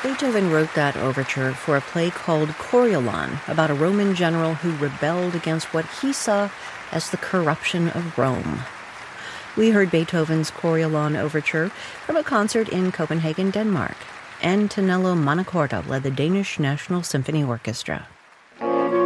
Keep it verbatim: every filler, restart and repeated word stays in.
Beethoven wrote that overture for a play called Coriolan, about a Roman general who rebelled against what he saw as the corruption of Rome. We heard Beethoven's Coriolan overture from a concert in Copenhagen, Denmark, and Tonello Manacorta led the Danish National Symphony Orchestra.